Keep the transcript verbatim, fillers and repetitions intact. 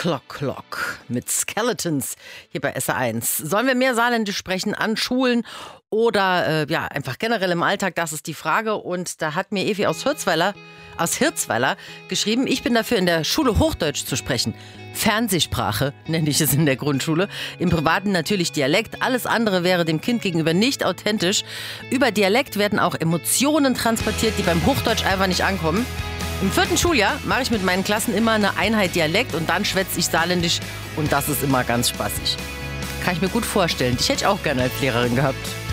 Clock Clock mit Skeletons hier bei S R eins. Sollen wir mehr Saarländisch sprechen an Schulen oder äh, ja einfach generell im Alltag? Das ist die Frage. Und da hat mir Evi aus Hirzweiler, aus Hirzweiler geschrieben, ich bin dafür, in der Schule Hochdeutsch zu sprechen. Fernsehsprache nenne ich es in der Grundschule. Im Privaten natürlich Dialekt. Alles andere wäre dem Kind gegenüber nicht authentisch. Über Dialekt werden auch Emotionen transportiert, die beim Hochdeutsch einfach nicht ankommen. Im vierten Schuljahr mache ich mit meinen Klassen immer eine Einheit Dialekt und dann schwätze ich Saarländisch und das ist immer ganz spaßig. Kann ich mir gut vorstellen. Dich hätte ich auch gerne als Lehrerin gehabt.